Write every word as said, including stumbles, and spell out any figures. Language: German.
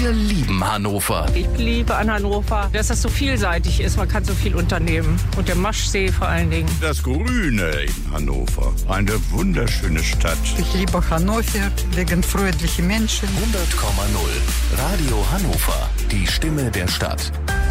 Wir lieben Hannover. Ich liebe an Hannover, dass das so vielseitig ist. Man kann so viel unternehmen. Und der Maschsee vor allen Dingen. Das Grüne in Hannover. Eine wunderschöne Stadt. Ich liebe Hannover wegen freundlichen Menschen. hundert Komma null. Radio Hannover. Die Stimme der Stadt.